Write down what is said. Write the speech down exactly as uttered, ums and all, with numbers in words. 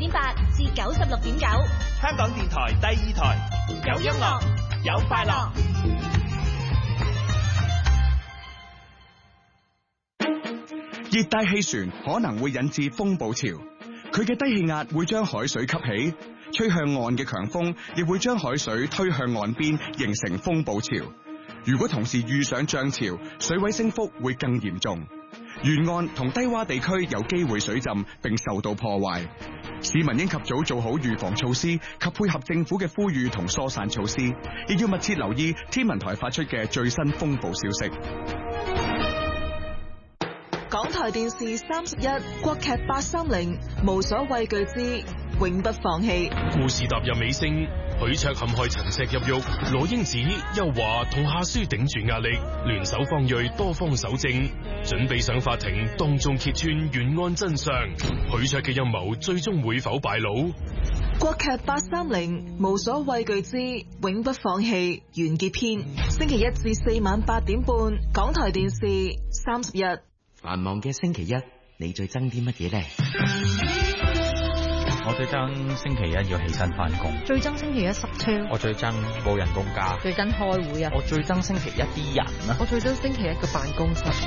點八至九十六點九， 香港電台第二台，有音樂，有快樂。 熱帶氣旋可能會引致風暴潮，佢嘅低氣壓會將海水吸起，吹向岸嘅強風亦會將海水推向岸邊，形成風暴潮。如果同時遇上漲潮，水位升幅會更嚴重，沿岸同低洼地區有機會水浸並受到破壞。市民應及早做好預防措施及配合政府嘅呼籲同疏散措施，亦要密切留意天文台發出嘅最新風暴消息。 港台電視三十一國劇八三零無所畏懼之永不放棄。 故事踏入尾聲，許卓陷害陳石入獄，羅英子、邱華同夏書頂住壓力，聯手方銳多方搜證，準備上法庭當眾揭穿原案真相。許卓嘅陰謀最終會否敗露？ 國劇八三零無所畏懼之永不放棄完結篇，星期一至四晚八點半，港台電視三十一。 繁忙嘅星期一，你最憎啲乜嘢呢？ 我最憎星期一要起身返工， 最憎星期一塞車， 我最憎冇人工加， 最憎開會啊！ 我最憎星期一啲人啦， 我最憎星期一嘅辦公室。